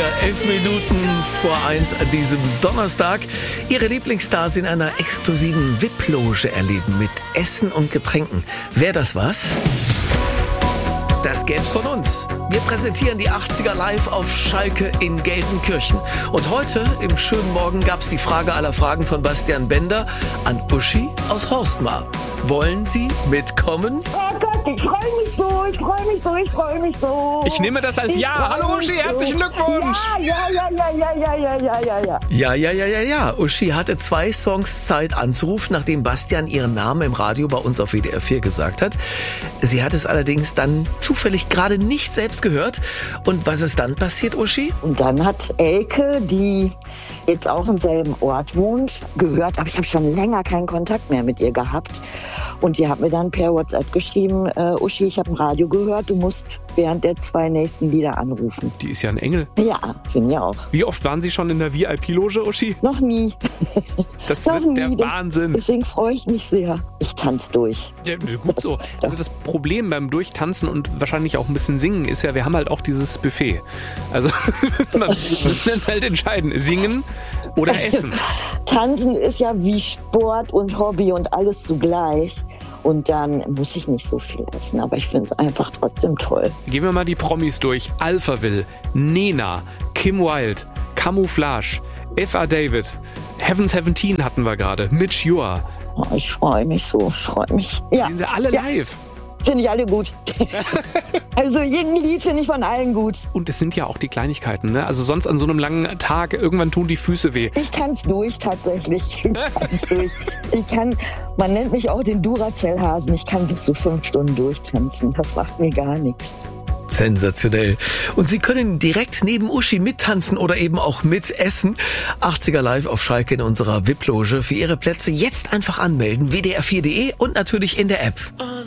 hier 11 Minuten vor 1 an diesem Donnerstag. Ihre Lieblingsstars in einer exklusiven VIP-Loge erleben mit Essen und Getränken. Wäre das was? Das gäb's von uns. Wir präsentieren die 80er live auf Schalke in Gelsenkirchen. Und heute im schönen Morgen gab's die Frage aller Fragen von Bastian Bender an Uschi aus Horstmar. Wollen Sie mitkommen? Oh Gott, ich freue mich so. Ich nehme das als Ja. Hallo Uschi, herzlichen Glückwunsch. Ja. Uschi hatte 2 Songs Zeit anzurufen, nachdem Bastian ihren Namen im Radio bei uns auf WDR 4 gesagt hat. Sie hat es allerdings dann zufällig gerade nicht selbst gehört. Und was ist dann passiert, Uschi? Und dann hat Elke, die jetzt auch im selben Ort wohnt, gehört, aber ich habe schon länger keinen Kontakt mehr mit ihr gehabt. Und die hat mir dann per WhatsApp geschrieben, Uschi, ich habe im Radio gehört, du musst während der 2 nächsten Lieder anrufen. Die ist ja ein Engel. Ja, finde ich auch. Wie oft waren Sie schon in der VIP-Loge, Uschi? Noch nie. Das Noch wird nie. der Wahnsinn. Deswegen freue ich mich sehr. Ich tanze durch. Ja, gut so. Also das Problem beim Durchtanzen und wahrscheinlich auch ein bisschen singen ist ja, wir haben halt auch dieses Buffet. Also man muss dann halt entscheiden, singen oder essen. Tanzen ist ja wie Sport und Hobby und alles zugleich. Und dann muss ich nicht so viel essen, aber ich finde es einfach trotzdem toll. Gehen wir mal die Promis durch. Alphaville, Nena, Kim Wilde, Camouflage, F.A. David, Heaven 17 hatten wir gerade, Mitch Ure. Oh, ich freue mich so, Ja. Sind sie alle live? Finde ich alle gut. Also irgendein Lied finde ich von allen gut. Und es sind ja auch die Kleinigkeiten, ne? Also sonst an so einem langen Tag, irgendwann tun die Füße weh. Ich kann es durch, tatsächlich. Man nennt mich auch den Duracell-Hasen. Ich kann bis zu 5 Stunden durchtanzen. Das macht mir gar nichts. Sensationell. Und Sie können direkt neben Uschi mittanzen oder eben auch mitessen. 80er live auf Schalke in unserer VIP-Loge. Für Ihre Plätze jetzt einfach anmelden. WDR4.de und natürlich in der App.